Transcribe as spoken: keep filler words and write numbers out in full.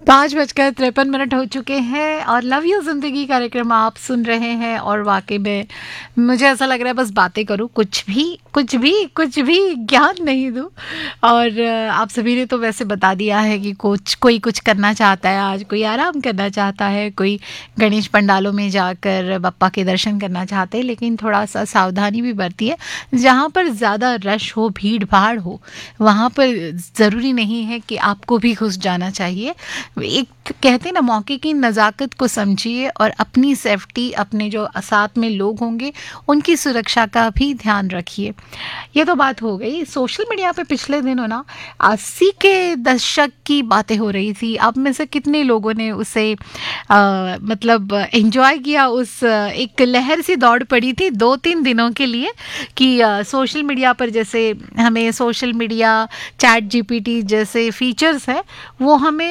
पाँच बजकर तिरपन मिनट हो चुके हैं और लव यू जिंदगी कार्यक्रम आप सुन रहे हैं। और वाकई में मुझे ऐसा लग रहा है बस बातें करूं, कुछ भी कुछ भी कुछ भी ज्ञान नहीं दूं। और आप सभी ने तो वैसे बता दिया है कि कुछ कोई कुछ करना चाहता है, आज कोई आराम करना चाहता है, कोई गणेश पंडालों में जाकर बप्पा के दर्शन करना चाहते हैं, लेकिन थोड़ा सा सावधानी भी बरती है। जहाँ पर ज़्यादा रश हो, भीड़ भाड़ हो, वहाँ पर ज़रूरी नहीं है कि आपको भी घुस जाना चाहिए। एक कहते हैं ना, मौके की नज़ाकत को समझिए और अपनी सेफ्टी, अपने जो साथ में लोग होंगे उनकी सुरक्षा का भी ध्यान रखिए। ये तो बात हो गई। सोशल मीडिया पे पिछले दिनों ना अस्सी के दशक की बातें हो रही थी। अब में से कितने लोगों ने उसे आ, मतलब एंजॉय किया। उस एक लहर सी दौड़ पड़ी थी दो तीन दिनों के लिए कि आ, सोशल मीडिया पर जैसे हमें सोशल मीडिया, चैट जीपीटी जैसे फीचर्स है वो हमें